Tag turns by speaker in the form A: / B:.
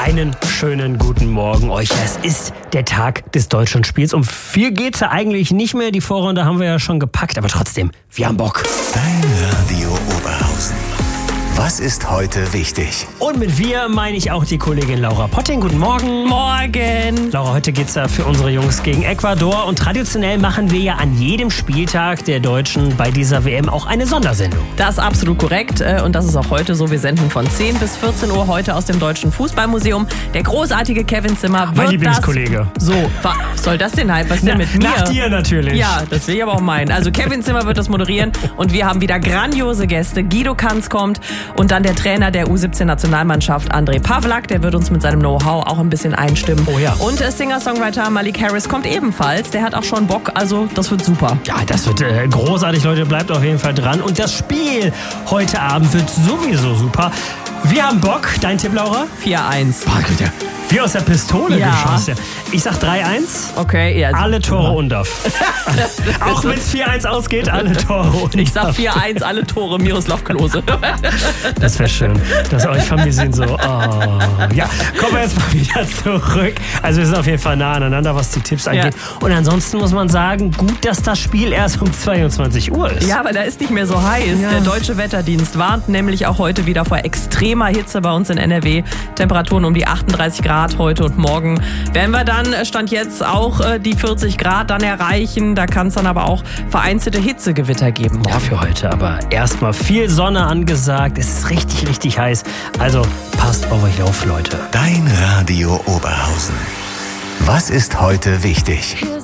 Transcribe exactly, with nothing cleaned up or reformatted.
A: Einen schönen guten Morgen euch. Es ist der Tag des Deutschlandspiels. Um viel geht's ja eigentlich nicht mehr. Die Vorrunde haben wir ja schon gepackt, aber trotzdem, wir haben Bock.
B: Dein Radio Oberhausen. Was ist heute wichtig?
A: Und mit wir meine ich auch die Kollegin Laura Potting. Guten Morgen.
C: Morgen.
A: Laura, heute geht's ja für unsere Jungs gegen Ecuador. Und traditionell machen wir ja an jedem Spieltag der Deutschen bei dieser W M auch eine Sondersendung.
C: Das ist absolut korrekt. Und das ist auch heute so. Wir senden von zehn bis vierzehn Uhr heute aus dem Deutschen Fußballmuseum. Der großartige Kevin Zimmer wird
A: Mein Lieblingskollege.
C: Das, so, was soll das denn halt? Was
A: Na,
C: denn mit mir?
A: Nach dir natürlich.
C: Ja, das will ich aber auch meinen. Also Kevin Zimmer wird das moderieren. Und wir haben wieder grandiose Gäste. Guido Kanz kommt. Und dann der Trainer der U siebzehn Nationalmannschaft, André Pavlak, der wird uns mit seinem Know-how auch ein bisschen einstimmen.
A: Oh ja.
C: Und der Singer-Songwriter Malik Harris kommt ebenfalls. Der hat auch schon Bock, also das wird super.
A: Ja, das wird äh, großartig, Leute. Bleibt auf jeden Fall dran. Und das Spiel heute Abend wird sowieso super. Wir haben Bock. Dein Tipp, Laura?
C: vier eins.
A: Boah, Güte. Wie aus der Pistole
C: Ja.
A: geschossen. Ich sag drei eins.
C: Okay, ja.
A: Alle Tore Undorf. Auch wenn es vier eins ausgeht, alle Tore Undorf.
C: Ich sag vier eins, alle Tore Miroslav Klose.
A: Das wäre schön, dass euch Familien so... Oh. Ja, kommen wir jetzt mal wieder zurück. Also wir sind auf jeden Fall nah aneinander, was die Tipps angeht. Ja. Und ansonsten muss man sagen, gut, dass das Spiel erst um zweiundzwanzig Uhr ist.
C: Ja, aber da ist nicht mehr so heiß.
A: Ja.
C: Der Deutsche Wetterdienst warnt nämlich auch heute wieder vor extremer Hitze bei uns in N R W. Temperaturen um die achtunddreißig Grad heute und morgen. Werden wir dann, Stand jetzt, auch äh, die vierzig Grad dann erreichen. Da kann es dann aber auch vereinzelte Hitzegewitter geben.
A: Ja, für heute aber erstmal viel Sonne angesagt. Es ist richtig, richtig heiß. Also passt auf euch auf, Leute.
B: Dein Radio Oberhausen. Was ist heute wichtig?